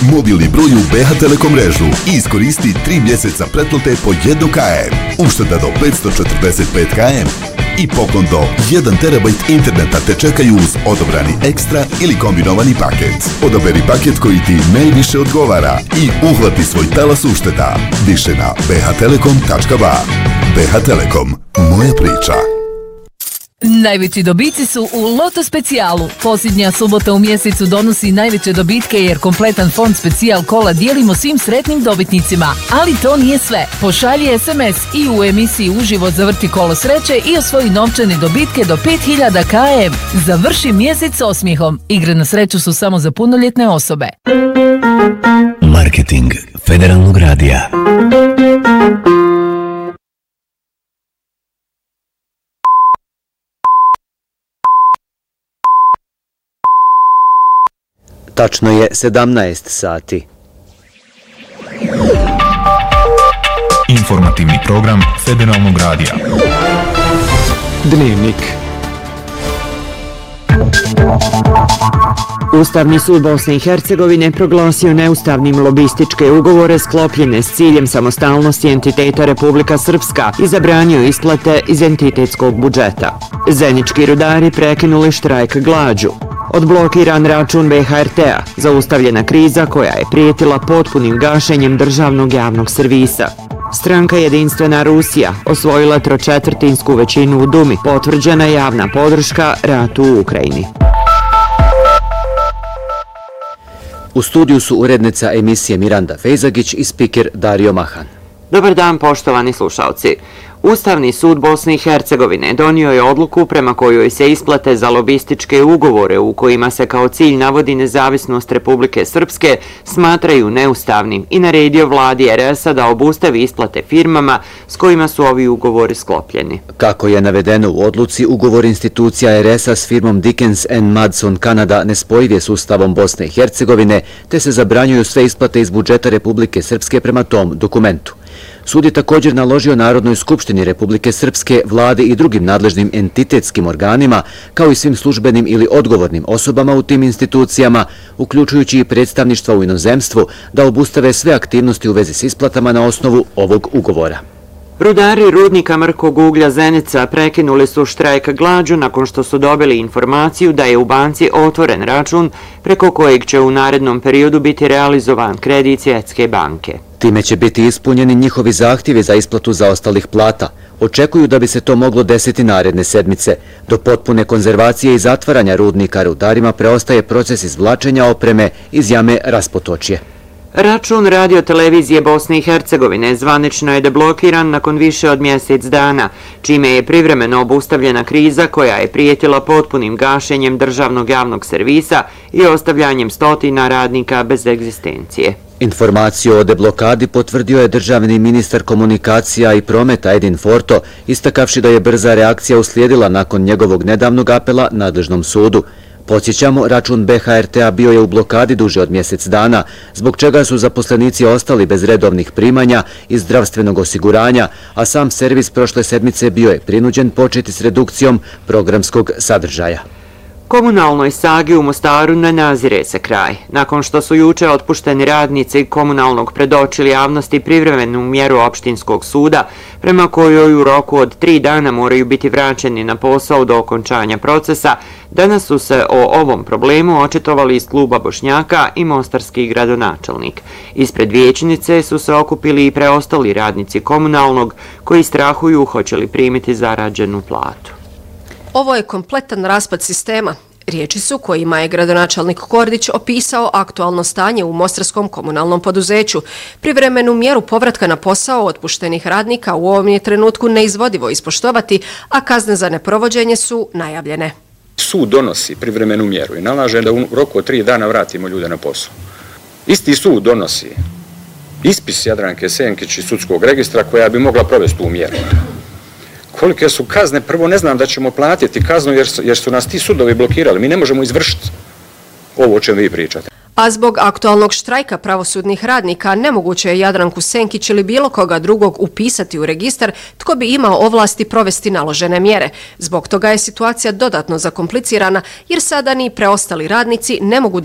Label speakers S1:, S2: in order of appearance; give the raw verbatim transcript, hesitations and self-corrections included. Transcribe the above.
S1: mobilni broj u B H Telekom mrežu i iskoristi tri mjeseca pretplate po jednu kilometar, ušteda do petsto četrdeset pet kilometara i poklon do jedan terabajt interneta te čekaju uz odobrani ekstra ili kombinovani paket. Odaberi paket koji ti najviše odgovara i uhvati svoj talas ušteda. Više na b h telekom tačka b a. B H Telekom, moja priča.
S2: Najveći dobici su u Loto Specijalu. Posljednja subota u mjesecu donosi najveće dobitke jer kompletan fond Specijal kola dijelimo svim sretnim dobitnicima. Ali to nije sve. Pošalji es em es i u emisiji uživo zavrti kolo sreće i osvoji novčane dobitke do pet hiljada kilometara. Završi mjesec s osmijehom. Igre na sreću su samo za punoljetne osobe.
S3: Marketing Federalnog radija.
S4: Tačno je sedamnaest sati.
S5: Informativni program Federalnog radija.
S6: Dnevnik. Ustavni sud Bosne i Hercegovine proglasio neustavnim lobističke ugovore sklopljene s ciljem samostalnosti entiteta Republika Srpska i zabranio isplate iz entitetskog budžeta. Zenički rudari prekinuli štrajk glađu. Odblokiran račun B H R T-a, zaustavljena kriza koja je prijetila potpunim gašenjem državnog javnog servisa. Stranka Jedinstvena Rusija osvojila tročetvrtinsku većinu u Dumi, potvrđena javna podrška ratu u Ukrajini.
S4: U studiju su urednica emisije Miranda Fejzagić i spiker Dario Mahan.
S6: Dobar dan, poštovani slušalci. Ustavni sud Bosne i Hercegovine donio je odluku prema kojoj se isplate za lobističke ugovore u kojima se kao cilj navodi nezavisnost Republike Srpske smatraju neustavnim i naredio vladi er es-a da obustavi isplate firmama s kojima su ovi ugovori sklopljeni.
S4: Kako je navedeno u odluci, ugovor institucija er es-a s firmom Dickens and Madson Kanada nespojiv je s Ustavom Bosne i Hercegovine, te se zabranjuju sve isplate iz budžeta Republike Srpske prema tom dokumentu. Sud je također naložio Narodnoj skupštini Republike Srpske, vlade i drugim nadležnim entitetskim organima, kao i svim službenim ili odgovornim osobama u tim institucijama, uključujući i predstavništva u inozemstvu, da obustave sve aktivnosti u vezi s isplatama na osnovu ovog ugovora.
S6: Rudari rudnika mrkog uglja Zenica prekinuli su štrajk glađu nakon što su dobili informaciju da je u banci otvoren račun preko kojeg će u narednom periodu biti realizovan kredit Svjetske banke.
S4: Time će biti ispunjeni njihovi zahtjevi za isplatu zaostalih plata. Očekuju da bi se to moglo desiti naredne sedmice. Do potpune konzervacije i zatvaranja rudnika rudarima preostaje proces izvlačenja opreme iz jame Raspotočje.
S6: Račun radiotelevizije Bosne i Hercegovine zvanično je deblokiran nakon više od mjesec dana, čime je privremeno obustavljena kriza koja je prijetila potpunim gašenjem državnog javnog servisa i ostavljanjem stotina radnika bez egzistencije.
S4: Informaciju o deblokadi potvrdio je državni ministar komunikacija i prometa Edin Forto, istakavši da je brza reakcija uslijedila nakon njegovog nedavnog apela nadležnom sudu. Podsjećamo, račun B H R T-a bio je u blokadi duže od mjesec dana, zbog čega su zaposlenici ostali bez redovnih primanja i zdravstvenog osiguranja, a sam servis prošle sedmice bio je prinuđen početi s redukcijom programskog sadržaja.
S6: Komunalnoj sagi u Mostaru ne nazire se kraj. Nakon što su juče otpušteni radnici komunalnog predočili javnosti privremenu mjeru opštinskog suda, prema kojoj u roku od tri dana moraju biti vraćeni na posao do okončanja procesa, danas su se o ovom problemu očitovali iz kluba Bošnjaka i mostarski gradonačelnik. Ispred vijećnice su se okupili i preostali radnici komunalnog koji strahuju hoće li primiti zarađenu platu.
S7: Ovo je kompletan raspad sistema. Riječi su kojima je gradonačelnik Kordić opisao aktualno stanje u mostarskom komunalnom poduzeću. Privremenu mjeru povratka na posao otpuštenih radnika u ovom je trenutku neizvodivo ispoštovati, a kazne za neprovođenje su najavljene.
S8: Sud donosi privremenu mjeru i nalaže da u roku od tri dana vratimo ljude na posao. Isti sud donosi ispis Jadranke Senkić iz sudskog registra koja bi mogla provesti tu mjeru. Kolike su kazne, prvo ne znam da ćemo platiti kaznu jer su, jer su nas ti sudovi blokirali. Mi ne možemo izvršiti ovo o čem vi pričate.
S7: A zbog aktualnog štrajka pravosudnih radnika nemoguće je Jadranku Senkić ili bilo koga drugog upisati u registar tko bi imao ovlasti provesti naložene mjere. Zbog toga je situacija dodatno zakomplicirana jer sada ni preostali radnici ne mogu